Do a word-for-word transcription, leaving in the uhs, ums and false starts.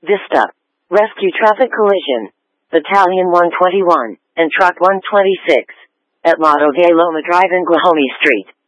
Vista. Rescue traffic collision. Battalion one twenty-one and Truck one twenty-six at Lado de Loma Drive and Guajome Street.